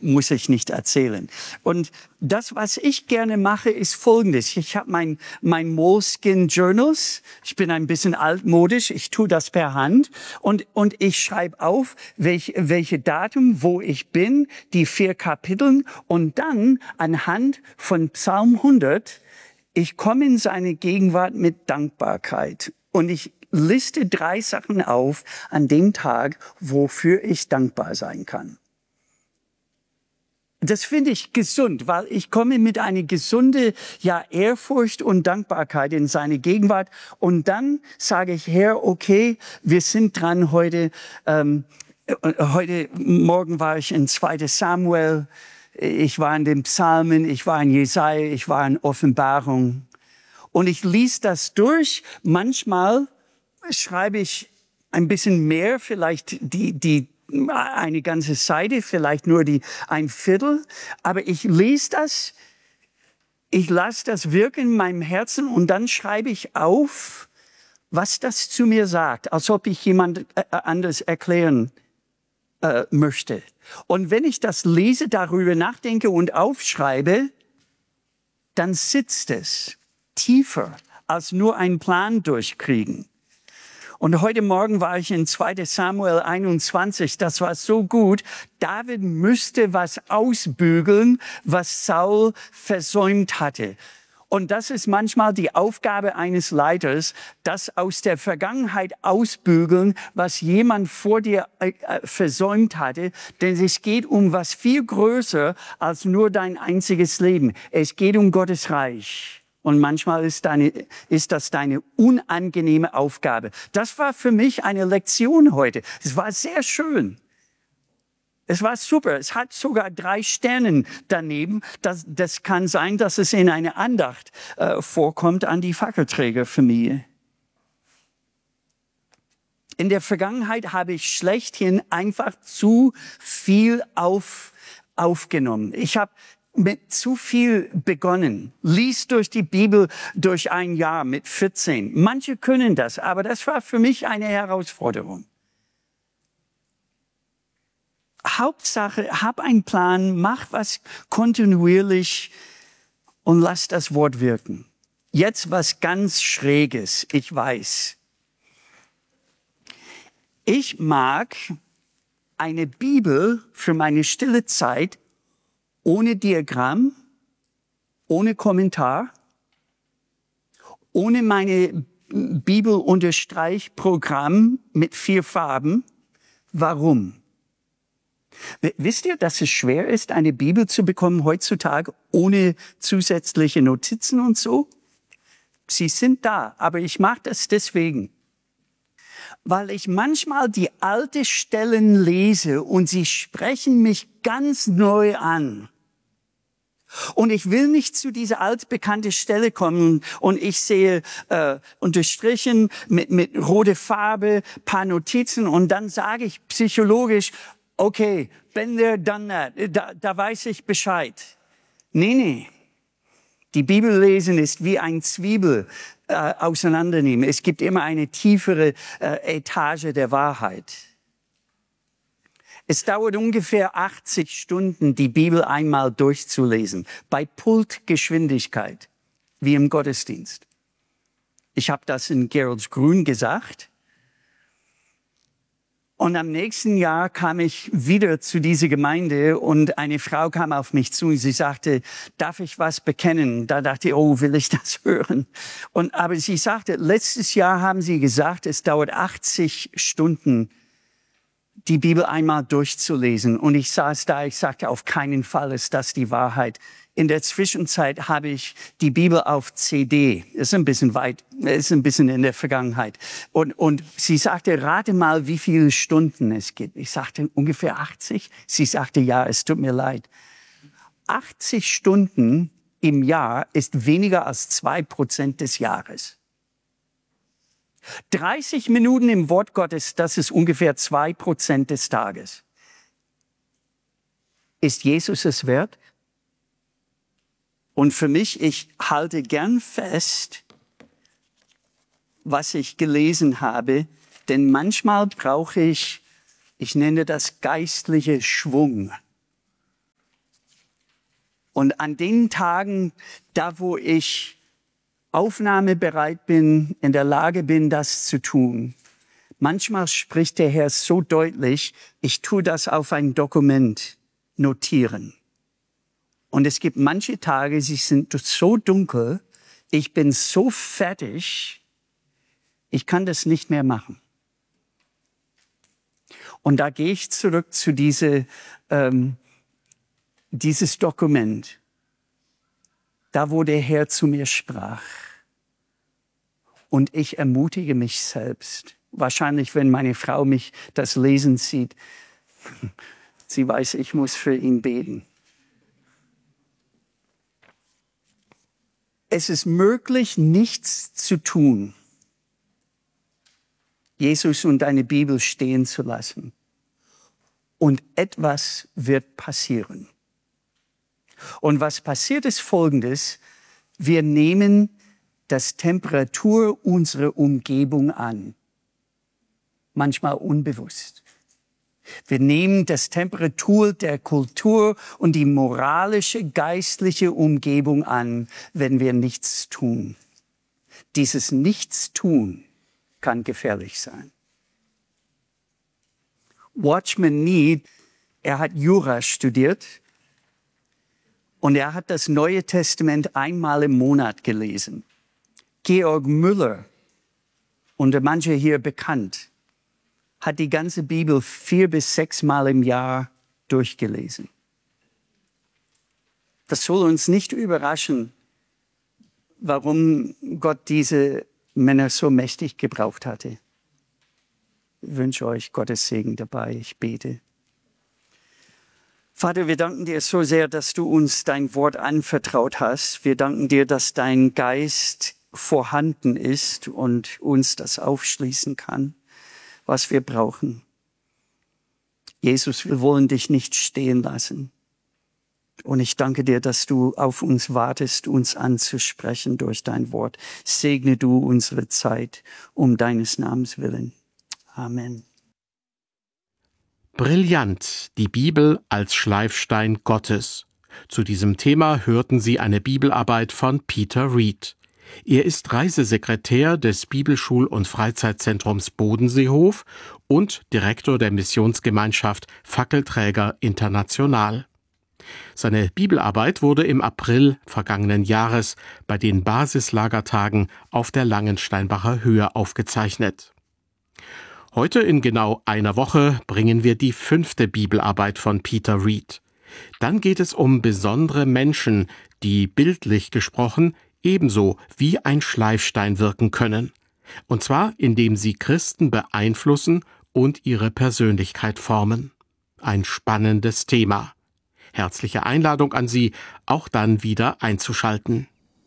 muss ich nicht erzählen. Und das, was ich gerne mache, ist Folgendes. Ich habe mein Moleskine Journals. Ich bin ein bisschen altmodisch. Ich tue das per Hand. Und ich schreibe auf, welche Datum, wo ich bin, die 4 Kapiteln. Und dann anhand von Psalm 100, ich komme in seine Gegenwart mit Dankbarkeit. Und ich liste 3 Sachen auf an dem Tag, wofür ich dankbar sein kann. Das finde ich gesund, weil ich komme mit einer gesunde Ehrfurcht und Dankbarkeit in seine Gegenwart. Und dann sage ich, Herr, okay, wir sind dran heute. Heute Morgen war ich in 2. Samuel. Ich war in den Psalmen, ich war in Jesaja, ich war in Offenbarung. Und ich lese das durch. Manchmal schreibe ich ein bisschen mehr, vielleicht eine ganze Seite, vielleicht nur ein Viertel. Aber ich lese das, ich lasse das wirken in meinem Herzen und dann schreibe ich auf, was das zu mir sagt, als ob ich jemand anders erklären möchte. Und wenn ich das lese, darüber nachdenke und aufschreibe, dann sitzt es tiefer als nur einen Plan durchkriegen. Und heute Morgen war ich in 2. Samuel 21. Das war so gut. David müsste was ausbügeln, was Saul versäumt hatte. Und das ist manchmal die Aufgabe eines Leiters, das aus der Vergangenheit ausbügeln, was jemand vor dir versäumt hatte. Denn es geht um was viel größer als nur dein einziges Leben. Es geht um Gottes Reich. Und manchmal ist das deine unangenehme Aufgabe. Das war für mich eine Lektion heute. Es war sehr schön. Es war super. Es hat sogar 3 Sterne daneben. Das kann sein, dass es in einer Andacht vorkommt an die Fackelträgerfamilie. In der Vergangenheit habe ich schlechthin einfach zu viel aufgenommen. Ich habe mit zu viel begonnen. Lies durch die Bibel durch ein Jahr mit 14. Manche können das, aber das war für mich eine Herausforderung. Hauptsache, hab einen Plan, mach was kontinuierlich und lass das Wort wirken. Jetzt was ganz Schräges, ich weiß. Ich mag eine Bibel für meine stille Zeit ohne Diagramm, ohne Kommentar, ohne meine Bibelunterstreichprogramm mit 4 Farben. Warum? Wisst ihr, dass es schwer ist, eine Bibel zu bekommen heutzutage ohne zusätzliche Notizen und so? Sie sind da, aber ich mache das deswegen, weil ich manchmal die alten Stellen lese und sie sprechen mich ganz neu an. Und ich will nicht zu dieser altbekannte Stelle kommen und ich sehe unterstrichen mit roter Farbe, paar Notizen und dann sage ich psychologisch, okay, been there, done that, da weiß ich Bescheid. Nee. Die Bibel lesen ist wie ein Zwiebel auseinandernehmen. Es gibt immer eine tiefere Etage der Wahrheit. Es dauert ungefähr 80 Stunden, die Bibel einmal durchzulesen, bei Pultgeschwindigkeit, wie im Gottesdienst. Ich habe das in Geroldsgrün gesagt. Und am nächsten Jahr kam ich wieder zu dieser Gemeinde und eine Frau kam auf mich zu und sie sagte, darf ich was bekennen? Da dachte ich, oh, will ich das hören? Aber sie sagte, letztes Jahr haben sie gesagt, es dauert 80 Stunden, die Bibel einmal durchzulesen. Und ich saß da, ich sagte, auf keinen Fall ist das die Wahrheit. In der Zwischenzeit habe ich die Bibel auf CD. Ist ein bisschen weit, ist ein bisschen in der Vergangenheit. Und sie sagte, rate mal, wie viele Stunden es gibt. Ich sagte, ungefähr 80. Sie sagte, ja, es tut mir leid. 80 Stunden im Jahr ist weniger als 2% des Jahres. 30 Minuten im Wort Gottes, das ist ungefähr 2% des Tages. Ist Jesus es wert? Und für mich, ich halte gern fest, was ich gelesen habe, denn manchmal brauche ich nenne das geistliche Schwung. Und an den Tagen, da wo ich aufnahmebereit bin, in der Lage bin, das zu tun, manchmal spricht der Herr so deutlich, ich tue das auf ein Dokument notieren. Und es gibt manche Tage, sie sind so dunkel, ich bin so fertig, ich kann das nicht mehr machen. Und da gehe ich zurück zu dieses Dokument, da wo der Herr zu mir sprach. Und ich ermutige mich selbst. Wahrscheinlich, wenn meine Frau mich das lesen sieht, sie weiß, ich muss für ihn beten. Es ist möglich, nichts zu tun, Jesus und deine Bibel stehen zu lassen. Und etwas wird passieren. Und was passiert ist Folgendes: Wir nehmen das Temperatur unserer Umgebung an. Manchmal unbewusst. Wir nehmen das Temperatur der Kultur und die moralische, geistliche Umgebung an, wenn wir nichts tun. Dieses Nichtstun kann gefährlich sein. Watchman Nee, er hat Jura studiert und er hat das Neue Testament einmal im Monat gelesen. Georg Müller, und manche hier bekannt, hat die ganze Bibel 4 bis 6 Mal im Jahr durchgelesen. Das soll uns nicht überraschen, warum Gott diese Männer so mächtig gebraucht hatte. Ich wünsche euch Gottes Segen dabei. Ich bete. Vater, wir danken dir so sehr, dass du uns dein Wort anvertraut hast. Wir danken dir, dass dein Geist vorhanden ist und uns das aufschließen kann, was wir brauchen. Jesus, wir wollen dich nicht stehen lassen. Und ich danke dir, dass du auf uns wartest, uns anzusprechen durch dein Wort. Segne du unsere Zeit um deines Namens willen. Amen. Brillant, die Bibel als Schleifstein Gottes. Zu diesem Thema hörten Sie eine Bibelarbeit von Peter Reed. Er ist Reisesekretär des Bibelschul- und Freizeitzentrums Bodenseehof und Direktor der Missionsgemeinschaft Fackelträger International. Seine Bibelarbeit wurde im April vergangenen Jahres bei den Basislagertagen auf der Langensteinbacher Höhe aufgezeichnet. Heute in genau einer Woche bringen wir die 5. Bibelarbeit von Peter Reed. Dann geht es um besondere Menschen, die bildlich gesprochen ebenso wie ein Schleifstein wirken können. Und zwar, indem sie Christen beeinflussen und ihre Persönlichkeit formen. Ein spannendes Thema. Herzliche Einladung an Sie, auch dann wieder einzuschalten.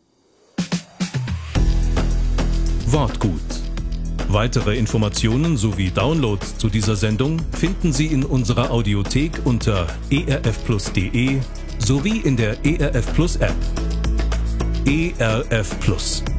Wortgut. Weitere Informationen sowie Downloads zu dieser Sendung finden Sie in unserer Audiothek unter erfplus.de sowie in der ERF Plus App. ERF Plus.